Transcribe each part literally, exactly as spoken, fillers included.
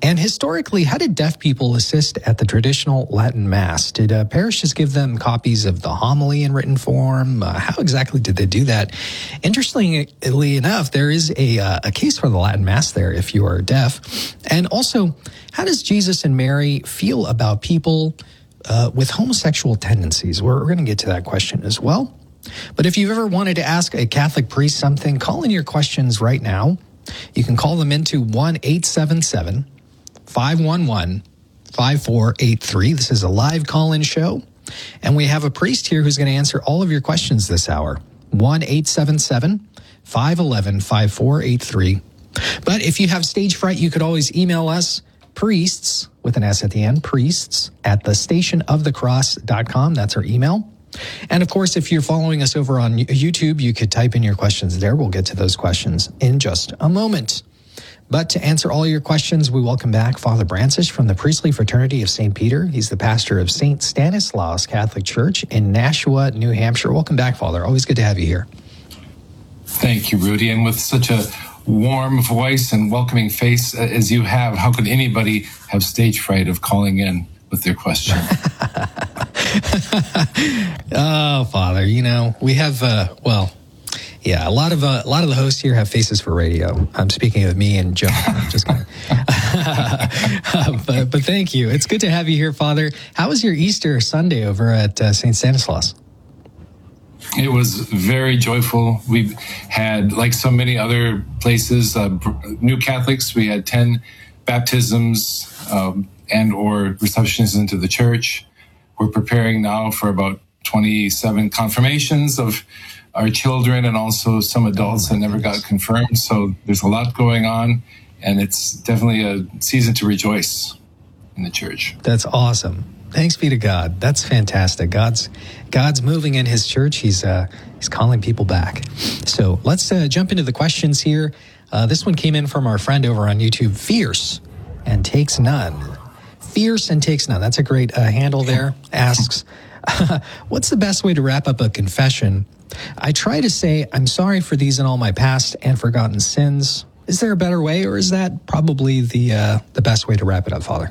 And historically, how did deaf people assist at the traditional Latin Mass? Did uh, parishes give them copies of the homily in written form? Uh, how exactly did they do that? Interestingly enough, there is a, uh, a case for the Latin Mass there if you are deaf. And also, how does Jesus and Mary feel about people uh, with homosexual tendencies? We're, we're going to get to that question as well. But if you've ever wanted to ask a Catholic priest something, call in your questions right now. You can call them into one eight seven seven, five one one, five four eight three. This is a live call-in show, and we have a priest here who's going to answer all of your questions this hour. one eight seven seven, five one one, five four eight three. But if you have stage fright, you could always email us, priests, with an S at the end, priests, at the station of the cross dot com. That's our email. And of course, if you're following us over on YouTube, you could type in your questions there. We'll get to those questions in just a moment. But to answer all your questions, we welcome back Father Brancisz from the Priestly Fraternity of Saint Peter. He's the pastor of Saint Stanislaus Catholic Church in Nashua, New Hampshire. Welcome back, Father. Always good to have you here. Thank you, Rudy. And with such a warm voice and welcoming face as you have, how could anybody have stage fright of calling in with their question? Oh, Father, you know, we have, uh, well, yeah, a lot of uh, a lot of the hosts here have faces for radio. I'm speaking of me and John. I'm just kidding. but, but thank you. It's good to have you here, Father. How was your Easter Sunday over at uh, Saint Stanislaus? It was very joyful. We've had, like so many other places, uh, new Catholics. We had ten baptisms um, and or receptions into the church. We're preparing now for about twenty-seven confirmations of our children and also some adults that never got confirmed. So there's a lot going on, and it's definitely a season to rejoice in the church. That's awesome. Thanks be to God. That's fantastic. God's God's moving in his church. He's uh, he's calling people back. So let's uh, jump into the questions here. Uh, this one came in from our friend over on YouTube, Fierce and Takes None. Fierce and Takes None. That's a great uh, handle there. Asks, what's the best way to wrap up a confession? I try to say, I'm sorry for these and all my past and forgotten sins. Is there a better way, or is that probably the uh, the best way to wrap it up, Father?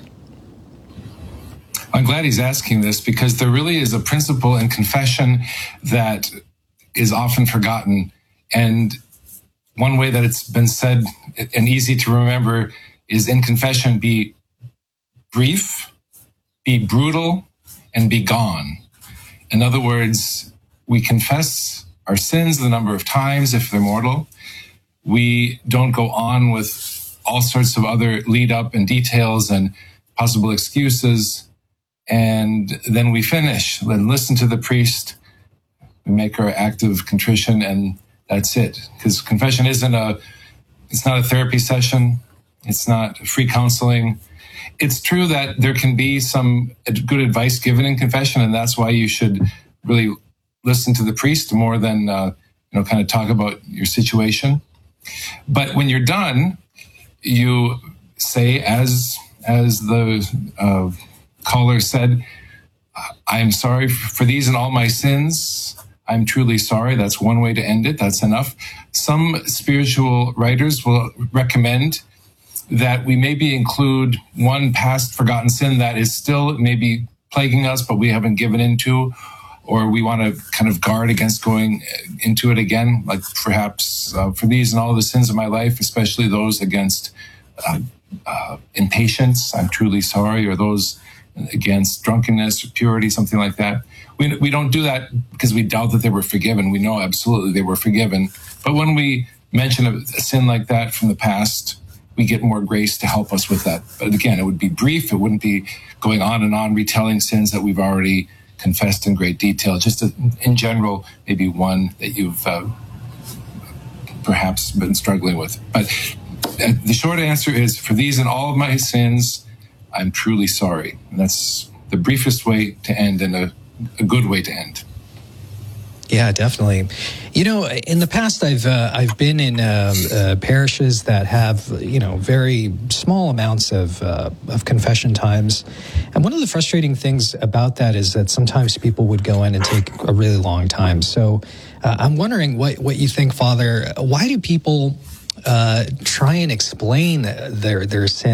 I'm glad he's asking this, because there really is a principle in confession that is often forgotten. And one way that it's been said and easy to remember is, in confession, be brief, be brutal, and be gone. In other words, we confess our sins the number of times if they're mortal. We don't go on with all sorts of other lead up and details and possible excuses. And then we finish, then listen to the priest, we make our act of contrition, and that's it. Because confession isn't a, it's not a therapy session. It's not free counseling. It's true that there can be some good advice given in confession, and that's why you should really listen to the priest more than, uh, you know, kind of talk about your situation. But when you're done, you say, as as the uh, caller said, I am sorry for these and all my sins. I'm truly sorry. That's one way to end it. That's enough. Some spiritual writers will recommend that we maybe include one past forgotten sin that is still maybe plaguing us, but we haven't given into, or we want to kind of guard against going into it again, like perhaps uh, for these and all the sins of my life, especially those against uh, uh, impatience, I'm truly sorry, or those against drunkenness or purity, something like that. We, we don't do that because we doubt that they were forgiven. We know absolutely they were forgiven. But when we mention a, a sin like that from the past, we get more grace to help us with that. But again, it would be brief. It wouldn't be going on and on retelling sins that we've already confessed in great detail. Just a, in general, maybe one that you've uh, perhaps been struggling with. But uh, the short answer is, for these and all of my sins, I'm truly sorry. And that's the briefest way to end, and a, a good way to end. Yeah, definitely. You know, in the past, I've uh, I've been in uh, uh, parishes that have, you know, very small amounts of uh, of confession times, and one of the frustrating things about that is that sometimes people would go in and take a really long time. So, uh, I'm wondering what what you think, Father. Why do people uh, try and explain their their sin